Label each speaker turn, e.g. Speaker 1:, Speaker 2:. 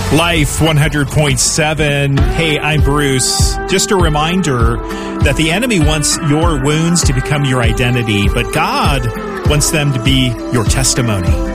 Speaker 1: Life 100.7. Hey, I'm Bruce. Just a reminder that the enemy wants your wounds to become your identity, but God wants them to be your testimony.